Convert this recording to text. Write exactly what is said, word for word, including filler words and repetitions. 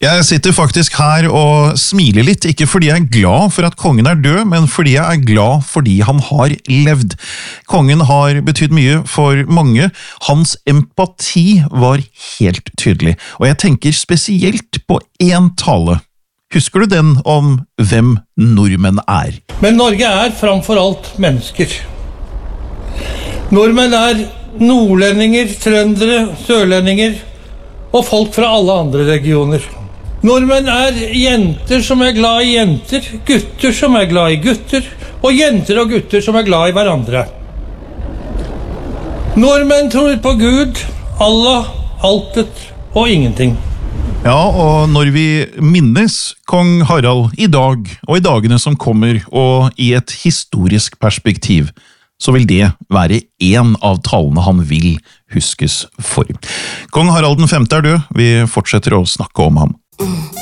Jeg sitter faktisk her og smiler litt, ikke fordi jeg er glad for at kongen er død, men fordi jeg er glad fordi han har levd. Kongen har betydd mye for mange. Hans empati var helt tydelig, og jeg tenker spesielt på en tale. Husker du den om hvem nordmenn er? Men Norge er framfor alt mennesker. Nordmenn er nordlendinger, trøndere, sørlendinger og folk fra alle andre regioner. Nordmenn er jenter som er glad i jenter, gutter som er glad i gutter, og jenter og gutter som er glad i hverandre. Nordmenn tror på Gud, Allah, altet og ingenting. Ja, og når vi minnes kong Harald i dag, og i dagene som kommer, og i et historisk perspektiv, så vil det være en av talene han vil huskes for. Kong Harald den femte er død, vi fortsetter å snakke om ham.